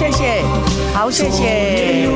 谢谢，好，谢谢。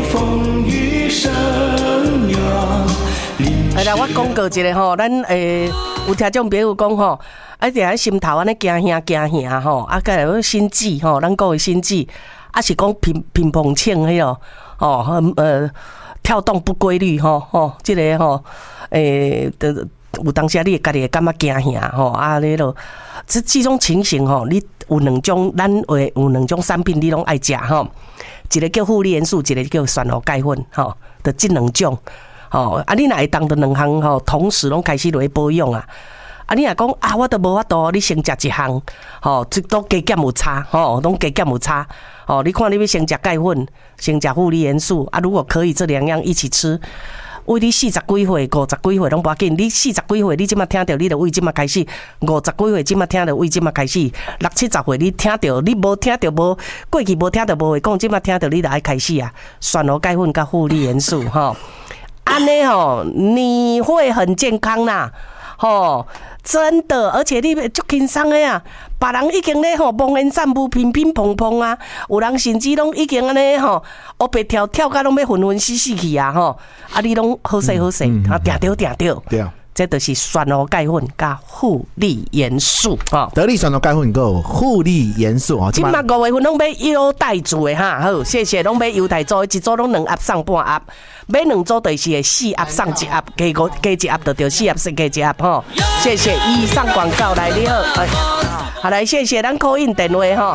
来，我广告一下吼，咱有听众朋友讲吼，伫心头安尼惊吓吼，再来心悸吼，咱讲的心悸，是讲乒乓球迄个跳动不规律吼，这个吼，有当时你家己会感觉惊吓吼，你咯，这种情形吼，你有两种，咱有两种产品你拢爱食吼，一个叫负利元素，一个叫酸脯钙粉吼，的这两种。你若会当着两项吼，同时拢开始落去保养啊！你若讲我都无法度，你先食一项，这都加减有差，拢加减有差。你看你要先食钙粉，先食负利元素如果可以，这两样一起吃。为你40几岁、50几岁拢无要紧，你40几岁，你即马听到，你就为即马开始；50几岁，即马听到，为即马开始；60、70岁，你听到，你无听到无过去无听到无会讲，即马听到，你就爱开始啊！酸脯钙粉甲负利元素安尼你会很健康啦，真的，而且你足轻松的啊！别人已经咧忙言散步、乒乒乓乓啊，有人甚至拢已经安尼黑白跳到拢要昏昏死死去啊！你拢好势，定着。对。这就是酸脯钙粉加负利元素得力酸脯钙粉有负利元素今麦5月份拢买优待组的哈，好，谢谢，拢买优待组，一组拢2盒送半盒，买2组就是4盒送1盒，加1盒就4盒送加1盒谢谢。以上广告来你好，好来谢谢咱call in电话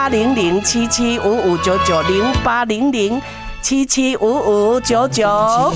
08007755990800775599。